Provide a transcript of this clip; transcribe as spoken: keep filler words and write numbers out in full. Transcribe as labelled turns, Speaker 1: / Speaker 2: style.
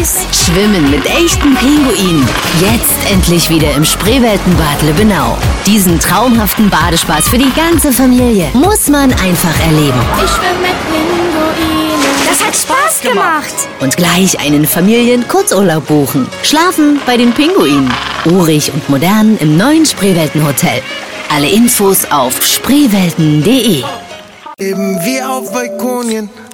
Speaker 1: süß. Schwimmen mit echten Pinguinen. Jetzt endlich wieder im Spreeweltenbad Lübbenau. Diesen traumhaften Badespaß für die ganze Familie muss man einfach erleben.
Speaker 2: Ich schwimme mit Pinguinen.
Speaker 3: Das hat Spaß gemacht.
Speaker 1: Und gleich einen Familien-Kurzurlaub buchen. Schlafen bei den Pinguinen. Urig und modern im neuen Spreeweltenhotel. Alle Infos auf spreewelten punkt de.
Speaker 4: Leben wir auf Balkonien.